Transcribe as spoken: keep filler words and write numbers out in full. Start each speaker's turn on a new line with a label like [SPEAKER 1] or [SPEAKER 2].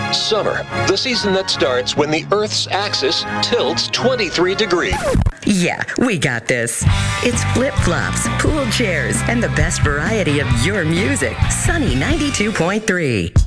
[SPEAKER 1] Summer, the season that starts when the Earth's axis tilts twenty-three degrees.
[SPEAKER 2] Yeah, we got this. It's flip-flops, pool chairs, and the best variety of your music. Sunny ninety-two point three.